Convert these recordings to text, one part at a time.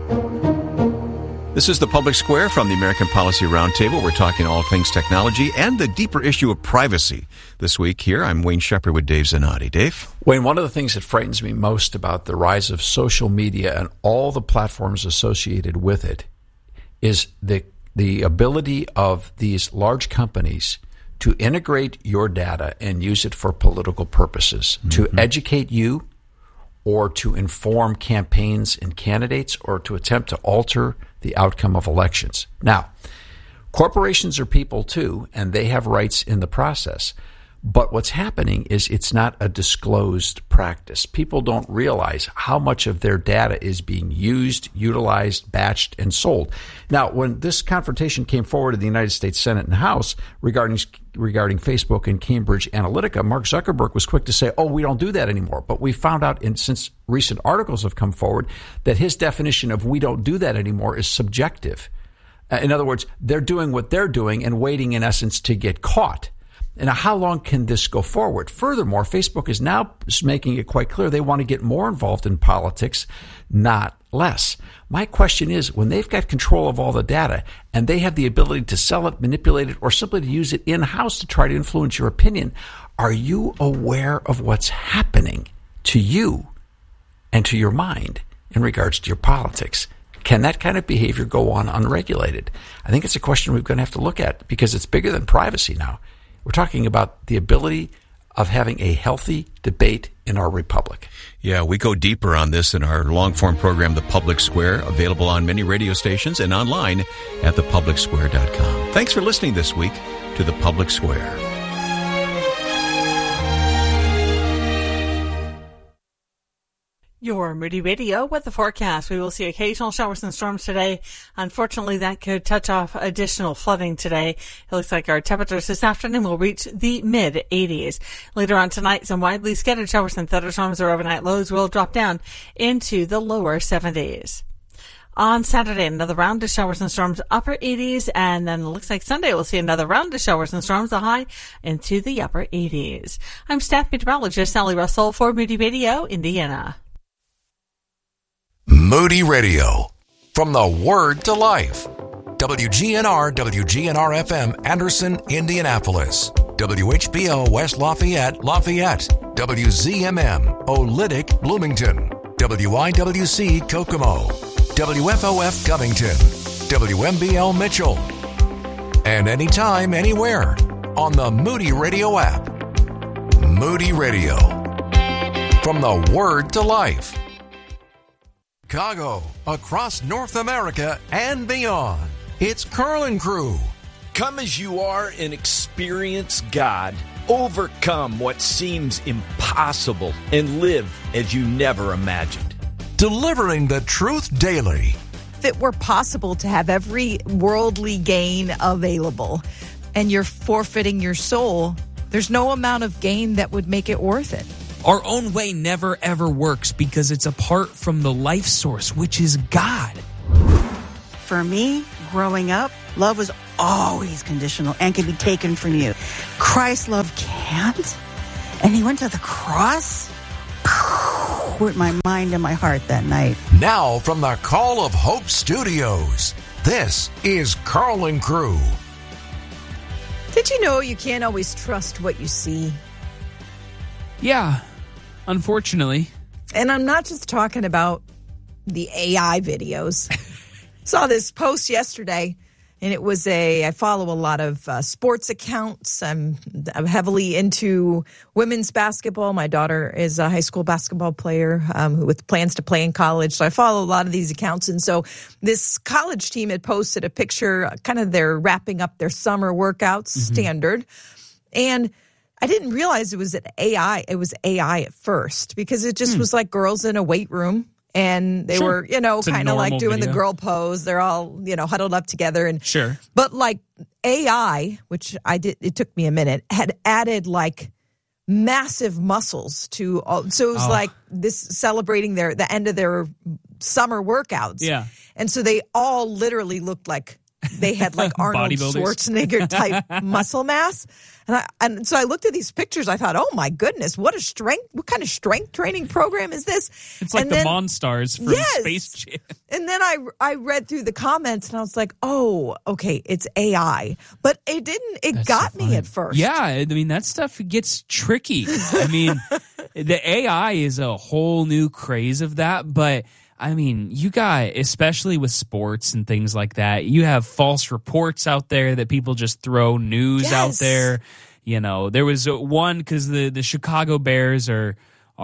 This is the Public Square from the American Policy Roundtable. We're talking all things technology and the deeper issue of privacy. This week here, I'm Wayne Shepherd with Dave Zanotti. Dave? Wayne, one of the things that frightens me most about the rise of social media and all the platforms associated with it is the ability of these large companies to integrate your data and use it for political purposes, to educate you or to inform campaigns and candidates or to attempt to alter the outcome of elections. Now, corporations are people too, and they have rights in the process. But what's happening is it's not a disclosed practice. People don't realize how much of their data is being used, utilized, batched, and sold. Now, when this confrontation came forward in the United States Senate and House regarding Facebook and Cambridge Analytica, Mark Zuckerberg was quick to say, oh, we don't do that anymore. But we found out, since recent articles have come forward, that his definition of we don't do that anymore is subjective. In other words, they're doing what they're doing and waiting, in essence, to get caught. And how long can this go forward? Furthermore, Facebook is now making it quite clear they want to get more involved in politics, not less. My question is, when they've got control of all the data and they have the ability to sell it, manipulate it, or simply to use it in-house to try to influence your opinion, are you aware of what's happening to you and to your mind in regards to your politics? Can that kind of behavior go on unregulated? I think it's a question we're going to have to look at because it's bigger than privacy now. We're talking about the ability of having a healthy debate in our republic. Yeah, we go deeper on this in our long-form program, The Public Square, available on many radio stations and online at thepublicsquare.com. Thanks for listening this week to The Public Square. Your Moody Radio with the forecast. We will see occasional showers and storms today. Unfortunately, that could touch off additional flooding today. It looks like our temperatures this afternoon will reach the mid-80s. Later on tonight, some widely scattered showers and thunderstorms or overnight lows will drop down into the lower 70s. On Saturday, another round of showers and storms, upper 80s, and then it looks like Sunday we'll see another round of showers and storms, a high into the upper 80s. I'm staff meteorologist Sally Russell for Moody Radio, Indiana. Moody Radio, from the Word to Life. WGNR, WGNR-FM, Anderson, Indianapolis. WHBO, West Lafayette, WZMM, Olytic, Bloomington. WIWC, Kokomo. WFOF, Covington. WMBL, Mitchell. And anytime, anywhere, on the Moody Radio app. Moody Radio, from the Word to Life. Chicago, across North America and beyond. It's Carlin Crew. Come as you are and experience God. Overcome what seems impossible and live as you never imagined. Delivering the truth daily. If it were possible to have every worldly gain available and you're forfeiting your soul, there's no amount of gain that would make it worth it. Our own way never, ever works because it's apart from the life source, which is God. For me, growing up, love was always conditional and can be taken from you. Christ's love can't. And he went to the cross. Hurt my mind and my heart that night. Now from the Call of Hope Studios, this is Carlin Crew. Did you know you can't always trust what you see? Yeah, unfortunately. And I'm not just talking about the AI videos. Saw this post yesterday, and it was I follow a lot of sports accounts. I'm heavily into women's basketball. My daughter is a high school basketball player with plans to play in college. So I follow a lot of these accounts. And so this college team had posted a picture, kind of they're wrapping up their summer workouts, standard. And I didn't realize it was AI. It was AI at first because it just was like girls in a weight room. And they were, kind of like doing the girl pose. They're all, huddled up together. And but like AI, which it took me a minute, had added like massive muscles to all. So it was like this celebrating the end of their summer workouts. Yeah. And so they all literally looked like they had like Arnold Bodybuilders. Schwarzenegger type muscle mass. And so I looked at these pictures. I thought, oh my goodness, what kind of strength training program is this? It's like the Monstars from Space Jam. And then I read through the comments and I was like, oh, okay, it's AI. But it got me at first. Yeah, I mean, that stuff gets tricky. I mean, the AI is a whole new craze of that, but I mean, you got, especially with sports and things like that, you have false reports out there that people just throw news out there. You know, there was one because the Chicago Bears are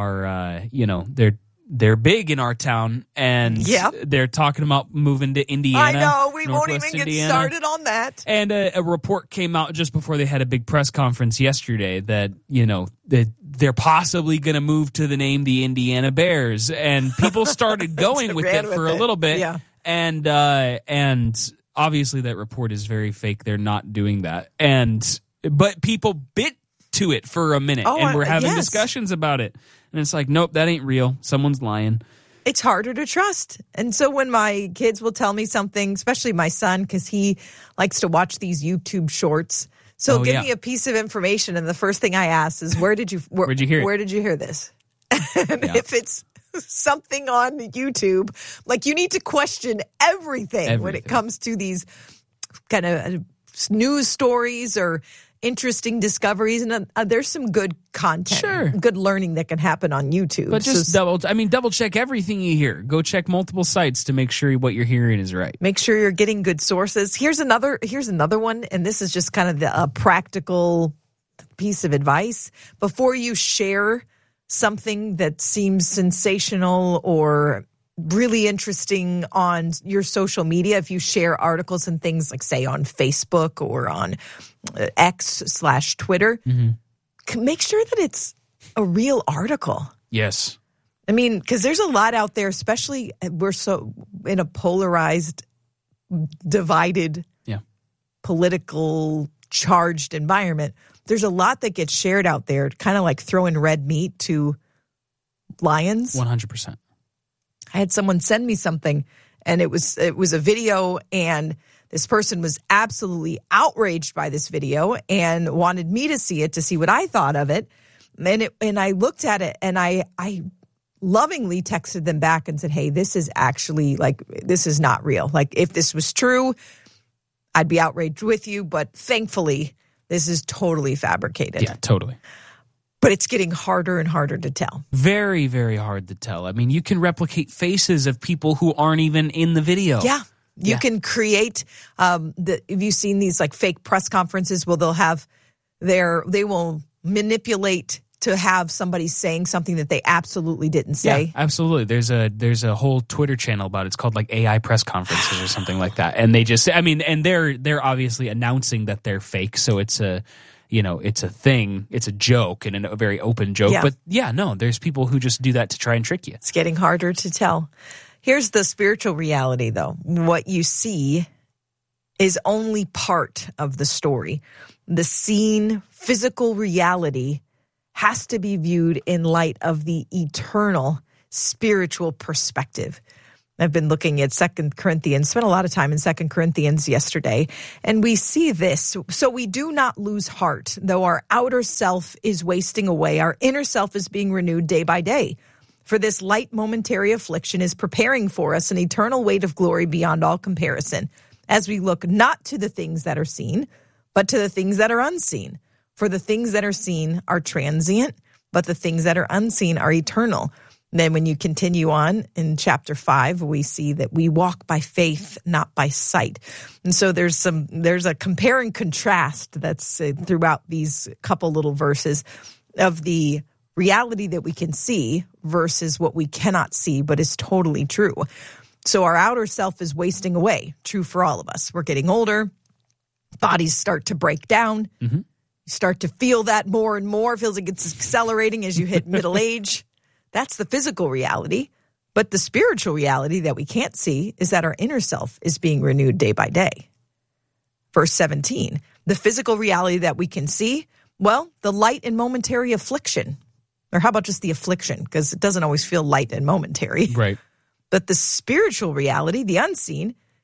they're big in our town, and they're talking about moving to Indiana. I know, we won't Northwest even Indiana. get started on that. And a report came out just before they had a big press conference yesterday that, that they're possibly going to move to the name the Indiana Bears. And people started going with it for a little bit. Yeah. And obviously that report is very fake. They're not doing that. But people bit to it for a minute, and we're having discussions about it. And it's like, nope, that ain't real. Someone's lying. It's harder to trust. And so when my kids will tell me something, especially my son, because he likes to watch these YouTube shorts. So give me a piece of information, and the first thing I ask is, where'd you hear it? Where did you hear this? And if it's something on YouTube, like, you need to question everything when it comes to these kind of news stories or interesting discoveries, and there's some good content, good learning that can happen on YouTube. But just double check everything you hear. Go check multiple sites to make sure what you're hearing is right. Make sure you're getting good sources. Here's another one, and this is just kind of a practical piece of advice. Before you share something that seems sensational or really interesting on your social media, if you share articles and things like, say, on Facebook or on X/Twitter, make sure that it's a real article. Yes. I mean, because there's a lot out there, especially we're so in a polarized, divided, political, charged environment. There's a lot that gets shared out there, kind of like throwing red meat to lions. 100%. I had someone send me something, and it was a video, and this person was absolutely outraged by this video and wanted me to see it to see what I thought of it. And I looked at it, and I lovingly texted them back and said, hey, this is actually, like, this is not real. Like, if this was true, I'd be outraged with you, but thankfully this is totally fabricated. Yeah, totally. But it's getting harder and harder to tell. Very, very hard to tell. I mean, you can replicate faces of people who aren't even in the video. Yeah. You can create, have you seen these like fake press conferences? Well, they will manipulate to have somebody saying something that they absolutely didn't say. Yeah, absolutely. There's a whole Twitter channel about it. It's called like AI press conferences or something like that. And they just, and they're obviously announcing that they're fake. So it's a thing, it's a joke and a very open joke. Yeah. But there's people who just do that to try and trick you. It's getting harder to tell. Here's the spiritual reality, though. What you see is only part of the story. The seen physical reality has to be viewed in light of the eternal spiritual perspective. I've been looking at 2 Corinthians, spent a lot of time in 2 Corinthians yesterday, and we see this. So we do not lose heart, though our outer self is wasting away. Our inner self is being renewed day by day. For this light momentary affliction is preparing for us an eternal weight of glory beyond all comparison, as we look not to the things that are seen, but to the things that are unseen. For the things that are seen are transient, but the things that are unseen are eternal. And then when you continue on in chapter 5, we see that we walk by faith, not by sight. And so there's a compare and contrast that's throughout these couple little verses of the reality that we can see versus what we cannot see, but is totally true. So our outer self is wasting away, true for all of us. We're getting older, bodies start to break down. Mm-hmm. You start to feel that more and more. It feels like it's accelerating as you hit middle age. That's the physical reality. But the spiritual reality that we can't see is that our inner self is being renewed day by day. Verse 17, the physical reality that we can see, well, the light and momentary affliction. Or how about just the affliction? Because it doesn't always feel light and momentary. Right. But the spiritual reality, the unseen,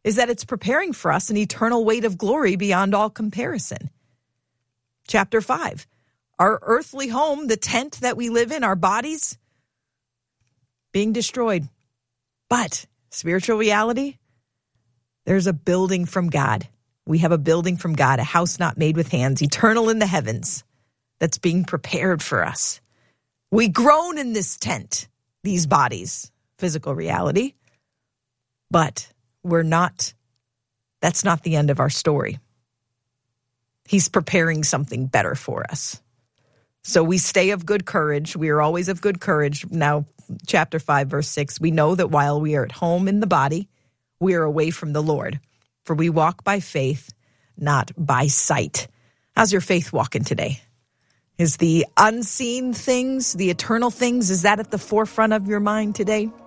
is that it's preparing for us an eternal weight of glory beyond all comparison. Chapter 5, our earthly home, the tent that we live in, our bodies being destroyed. But spiritual reality, there's a building from God. We have a building from God, a house not made with hands, eternal in the heavens, that's being prepared for us. We groan in this tent, these bodies, physical reality, but that's not the end of our story. He's preparing something better for us. So we stay of good courage. We are always of good courage. Now, chapter 5, verse 6, we know that while we are at home in the body, we are away from the Lord. For we walk by faith, not by sight. How's your faith walking today? Is the unseen things, the eternal things, is that at the forefront of your mind today?